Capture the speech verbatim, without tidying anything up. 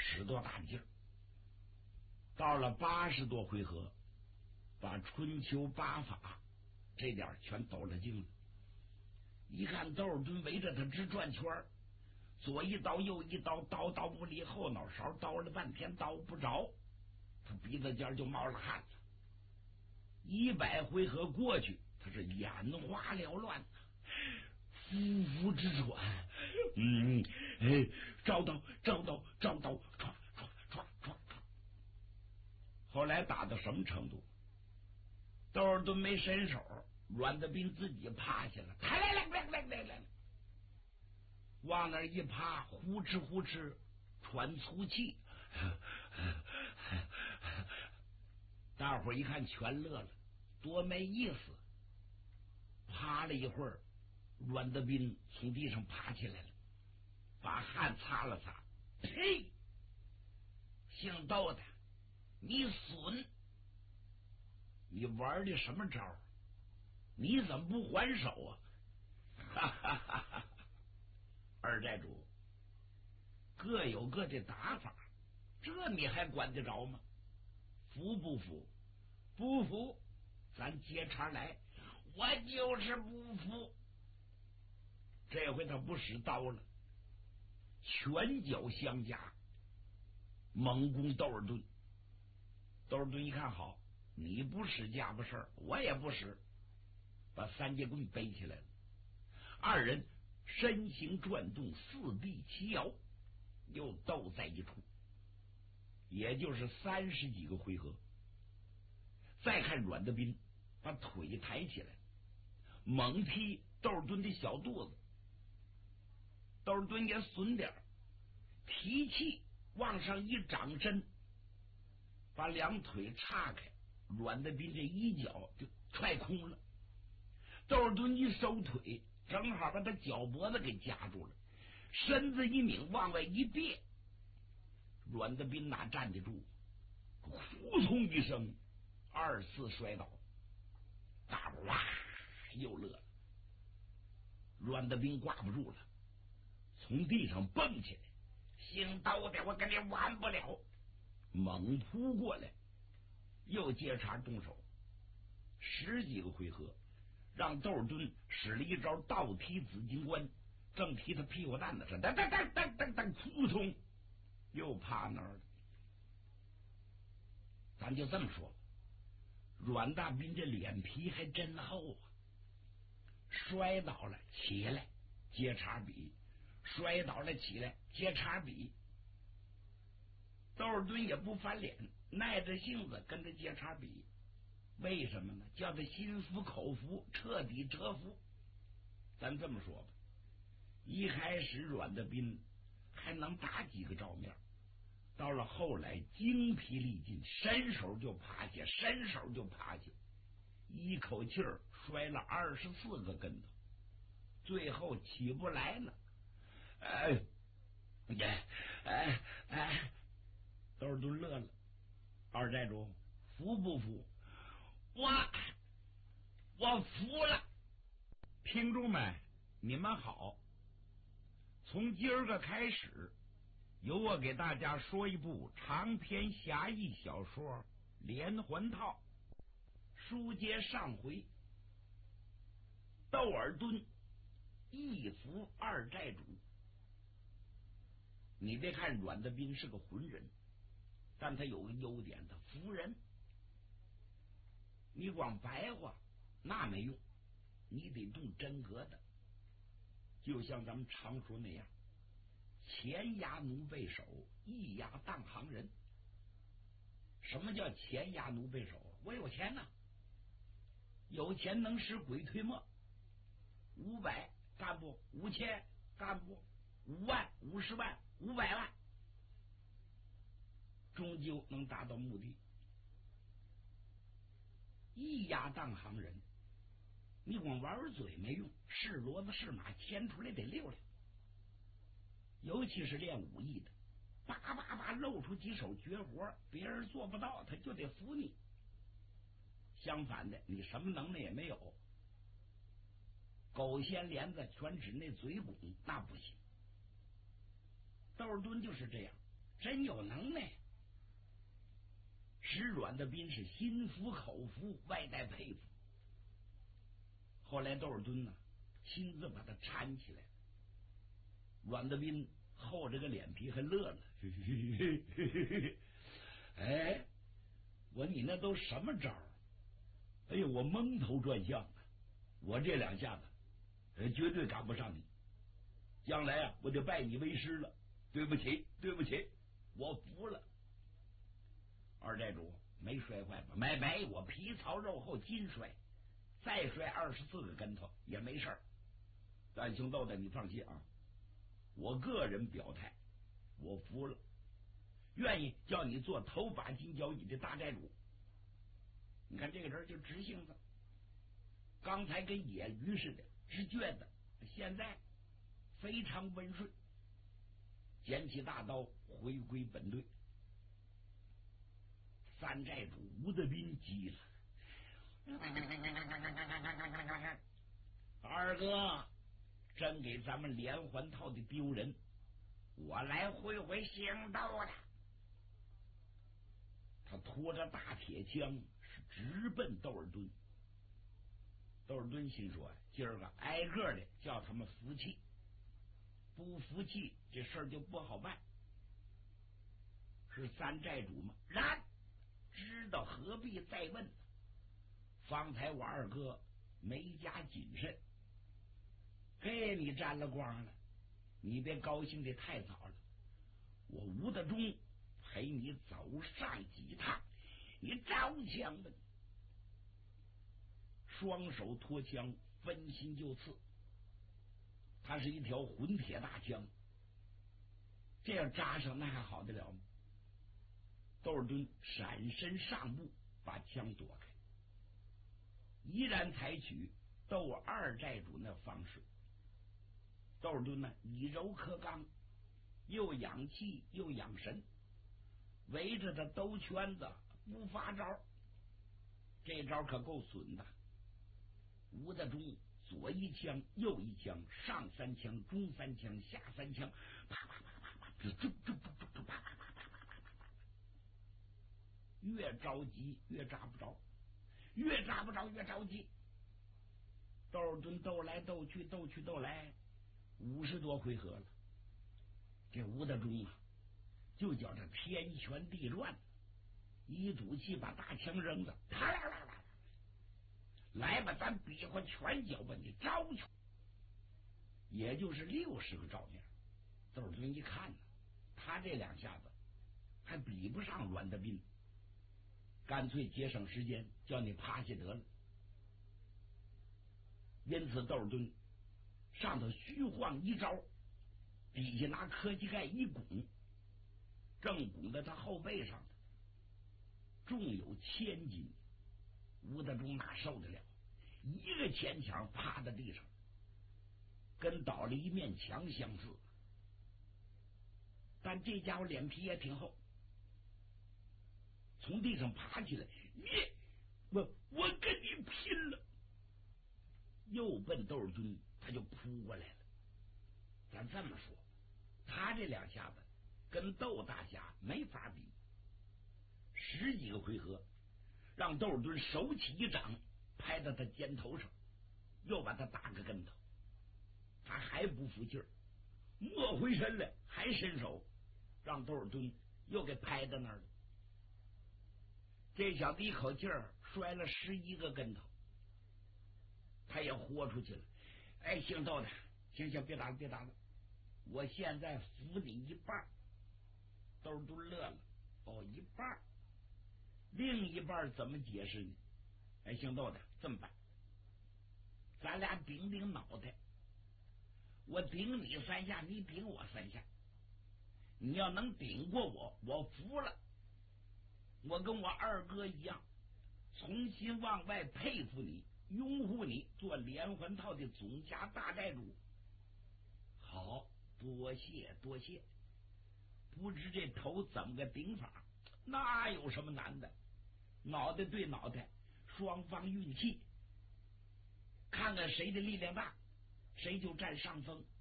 使多大劲儿。到了八十多回合，把春秋八法这点全抖了精了。一看窦尔敦围着他直转圈，左一刀右一刀，刀刀不离后脑勺，刀了半天刀不着，他鼻子尖就冒了汗了。一百回合过去，他是眼花缭乱，夫妇之喘，嗯，哎，招刀招刀招刀，唰唰唰唰唰。后来打到什么程度？窦尔敦没伸手，阮德斌自己趴下了，来来来来来来来，往那一趴，呼哧呼哧喘粗气。大伙儿一看全乐了，多没意思。趴了一会儿，阮德斌从地上爬起来了，把汗擦了擦。呸！姓窦的，你损！你玩的什么招？你怎么不还手啊？哈哈哈哈！二寨主各有各的打法，这你还管得着吗？服不服？不服，咱接茬来。我就是不服。这回他不使刀了，拳脚相加，猛攻窦尔敦。窦尔敦一看好，你不使家伙事儿，我也不使，把三节棍背起来了。二人身形转动，四臂齐摇，又斗在一处，也就是三十几个回合。再看阮德斌把腿抬起来，猛踢窦尔敦的小肚子。窦尔敦也损点儿，提气往上一掌身，把两腿岔开，阮德斌这一脚就踹空了。窦尔敦一收腿，正好把他脚脖子给夹住了，身子一拧往外一别，阮德斌哪站得住？呼通一声，二次摔倒。大伙哇又乐了。阮德斌挂不住了，从地上蹦起来，姓窦的，我跟你玩不了，猛扑过来，又接茬动手。十几个回合，让窦尔敦使了一招倒踢紫金冠，正踢他屁股蛋子上，噔噔噔噔噔噔，扑通又趴那儿了。咱就这么说，阮大斌这脸皮还真厚啊！摔倒了起来接茬比，摔倒了起来接茬比。窦尔敦也不翻脸，耐着性子跟着接茬比。为什么呢？叫他心服口服，彻底折服。咱这么说吧，一开始阮德斌还能打几个照面，到了后来精疲力尽，伸手就趴下，伸手就趴下，一口气儿摔了二十四个跟头，最后起不来了。哎哎哎哎！窦尔敦乐了。二寨主服不服？我我服了。听众们，你们好，从今儿个开始，由我给大家说一部长篇侠义小说《连环套》。书接上回，窦尔敦一服二寨主。你别看阮德斌是个浑人，但他有个优点，他服人。你光白话那没用，你得动真格的。就像咱们常说那样，钱押奴背手，义押当行人。什么叫钱押奴背手？我有钱呐、啊，有钱能使鬼推磨。五百干不？五千干不？五万、五十万、五百万，终究能达到目的。义押当行人，你光玩嘴没用，是骡子是马牵出来得溜溜。尤其是练武艺的，叭叭叭露出几手绝活，别人做不到，他就得服你。相反的，你什么能耐也没有，狗掀帘子全指那嘴骨，那不行。窦尔敦就是这样， 真有能耐。使阮德斌是心服口服，外带佩服。后来窦尔敦呢，亲自把他搀起来。阮德斌厚着个脸皮还乐了，嘿嘿嘿嘿嘿嘿，哎，我你那都什么招？哎呦，我蒙头转向啊！我这两下子，呃，绝对赶不上你。将来啊，我就拜你为师了。对不起，对不起，我服了。二寨主没摔坏吧？没没，我皮糙肉厚，筋摔，再摔二十四个跟头也没事儿。但兄豆的，你放心啊，我个人表态，我服了，愿意叫你做头把金交椅的大寨主。你看这个人就直性子，刚才跟野驴似的，直倔的，现在非常温顺，捡起大刀回归本队。三寨主吴德斌急了，二哥真给咱们连环套的丢人，我来会会姓窦的。他拖着大铁枪是直奔窦尔敦。窦尔敦心说，今儿个挨个的叫他们服气，不服气这事儿就不好办。是三寨主吗？然知道何必再问？方才我二哥没加谨慎，嘿，你沾了光了，你别高兴的太早了。我吴德忠陪你走上几趟，你招枪吧！双手托枪，分心就刺。它是一条混铁大枪，这样扎上那还好得了吗？窦尔敦闪身上步，把枪躲开，依然采取窦二寨主那方式。窦尔敦呢，以柔克刚，又养气又养神，围着他兜圈子不发招，这招可够损的。吴德忠左一枪右一枪，上三枪中三枪下三枪，啪啪啪啪啪，这这这这这啪啪啪啪啪啪啪，越着急越扎不着，越扎不着越着急。窦尔敦斗来斗去斗去斗来，五十多回合了。这吴德忠啊，就叫这天旋地转，一赌气把大枪扔了，啪啦啦啦，来吧，咱比划拳脚吧，你招去，也就是六十个照面。窦尔敦一看呢，他这两下子还比不上阮德斌，干脆节省时间，叫你趴下得了。因此窦尔敦上头虚晃一招，底下拿科技盖一拱，正拱在他后背上的，重有千斤。吴德忠哪受得了，一个前墙趴在地上，跟倒了一面墙相似。但这家伙脸皮也挺厚，从地上爬起来，你我我跟你拼了！又奔窦尔敦他就扑过来了。咱这么说，他这两下子跟窦大侠没法比。十几个回合，让窦尔敦手起一掌拍到他肩头上，又把他打个跟头，他还不服劲儿，摸回身来还伸手，让窦尔敦又给拍到那儿了。这小子一口劲儿摔了十一个跟头，他也豁出去了。哎，姓窦的，行行，别打了，别打了，我现在服你一半。窦尔敦乐了，哦，一半，另一半怎么解释呢？哎，姓窦的，这么办，咱俩顶顶脑袋，我顶你三下，你顶我三下，你要能顶过我，我服了。我跟我二哥一样，从心往外佩服你，拥护你做连环套的总辖大寨主。好，多谢多谢。不知这头怎么个顶法？那有什么难的？脑袋对脑袋，双方运气，看看谁的力量大，谁就占上风。